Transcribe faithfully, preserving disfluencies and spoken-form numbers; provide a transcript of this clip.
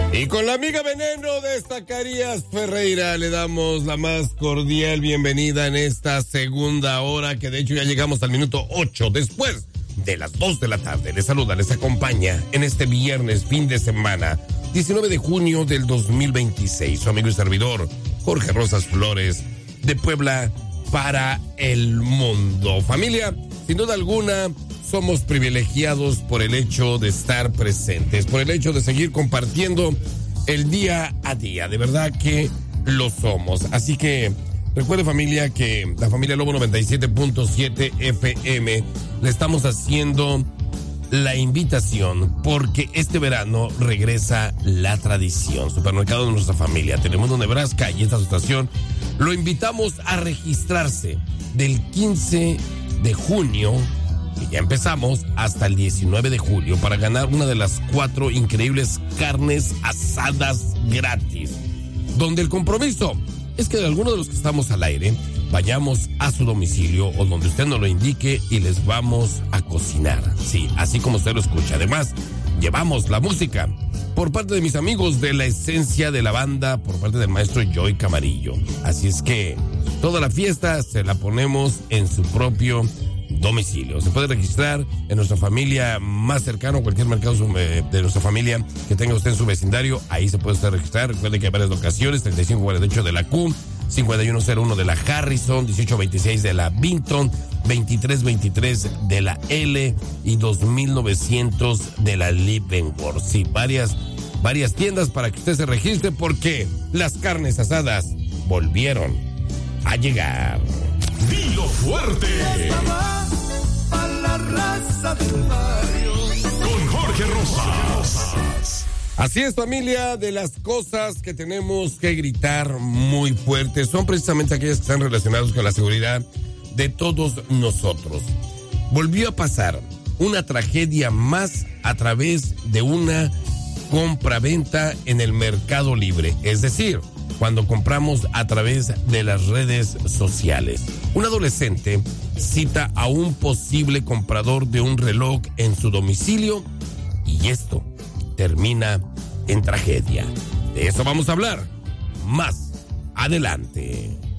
Y con la amiga Veneno de Zacarías Ferreira le damos la más cordial bienvenida en esta segunda hora, que de hecho ya llegamos al minuto ocho después de las dos de la tarde. Les saluda, les acompaña en este viernes, fin de semana, diecinueve de junio del dos mil veintiséis. Su amigo y servidor, Jorge Rosas Flores, de Puebla para el mundo. Familia, sin duda alguna, somos privilegiados por el hecho de estar presentes, por el hecho de seguir compartiendo el día a día. De verdad que lo somos. Así que recuerde, familia, que la familia Lobo noventa y siete punto siete F M le estamos haciendo la invitación porque este verano regresa la tradición. Supermercado de nuestra familia, Telemundo Nebraska y esta estación lo invitamos a registrarse del quince de junio, que ya empezamos, hasta el diecinueve de julio para ganar una de las cuatro increíbles carnes asadas gratis, donde el compromiso es que de alguno de los que estamos al aire vayamos a su domicilio o donde usted nos lo indique y les vamos a cocinar. Sí, así como usted lo escucha. Además, llevamos la música por parte de mis amigos de La Esencia de la Banda, por parte del maestro Joy Camarillo. Así es que toda la fiesta se la ponemos en su propio domicilio. Se puede registrar en nuestra familia más cercano, cualquier mercado de nuestra familia que tenga usted en su vecindario. Ahí se puede usted registrar. Recuerde que hay varias locaciones: treinta y cinco cuarenta y ocho de la Q, cincuenta y uno cero uno de la Harrison, dieciocho veintiséis de la Vinton, veintitrés veintitrés de la L y dos mil novecientos de la Leavenworth. Sí, varias, varias tiendas para que usted se registre, porque las carnes asadas volvieron a llegar. Dilo fuerte. A la raza del barrio. Con Jorge Rosas. Así es, familia, de las cosas que tenemos que gritar muy fuerte son precisamente aquellas que están relacionadas con la seguridad de todos nosotros. Volvió a pasar una tragedia más a través de una compra-venta en el Mercado Libre, es decir, cuando compramos a través de las redes sociales. Un adolescente cita a un posible comprador de un reloj en su domicilio y esto termina en tragedia. De eso vamos a hablar más adelante.